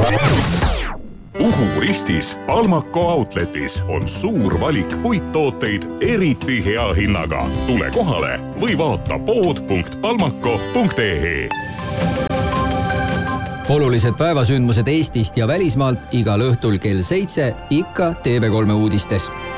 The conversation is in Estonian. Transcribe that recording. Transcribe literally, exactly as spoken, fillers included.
Uhu ristis Palmako Outletis on suur valik puittooteid eriti hea hinnaga. Tule kohale või vaata pood punkt palmako punkt ee. Olulised päevasündmused Eestist ja välismaalt igal õhtul kell seitse ikka T V kolme uudistes.